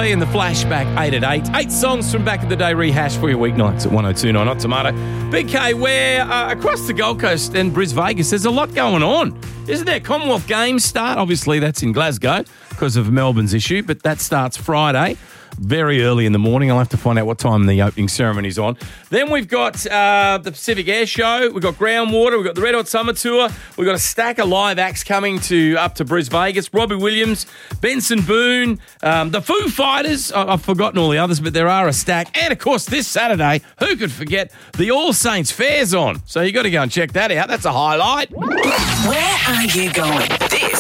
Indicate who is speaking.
Speaker 1: Boy and the Flashback 8 at 8. 8 songs from back in the day rehashed for your weeknights at 102.9 Hot Tomato. Big K, where across the Gold Coast and Bris Vegas, there's a lot going on. Isn't there? Commonwealth Games start. Obviously, that's in Glasgow because of Melbourne's issue, but that starts Friday. Very early in the morning. I'll have to find out what time the opening ceremony's on. Then we've got the Pacific Air Show. We've got Groundwater. We've got the Red Hot Summer Tour. We've got a stack of live acts coming up to Bris Vegas. Robbie Williams, Benson Boone, the Foo Fighters. I've forgotten all the others, but there are a stack. And, of course, this Saturday, who could forget, the All Saints Fair's on. So you got to go and check that out. That's a highlight.
Speaker 2: Where are you going? This